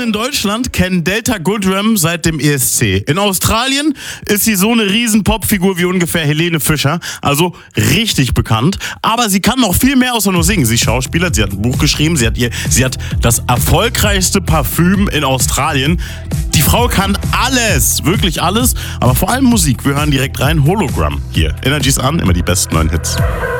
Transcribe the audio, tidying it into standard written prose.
in Deutschland kennen Delta Goodrem seit dem ESC. In Australien ist sie so eine riesen Popfigur wie ungefähr Helene Fischer, also richtig bekannt. Aber sie kann noch viel mehr außer nur singen. Sie schauspielert, sie hat ein Buch geschrieben, sie hat das erfolgreichste Parfüm in Australien. Die Frau kann alles, wirklich alles, aber vor allem Musik. Wir hören direkt rein. Hologramm hier. Energies an, immer die besten neuen Hits.